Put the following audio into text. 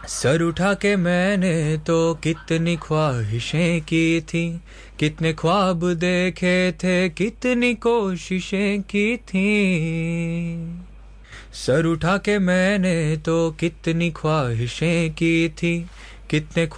Sir उठा के मैंने तो कितनी ख्वाहिशें की थी, कितने ख्वाब देखे थे, कितनी कोशिशें की थी। सर उठा के मैंने तो कितनी ख्वाहिशें की थी, कितने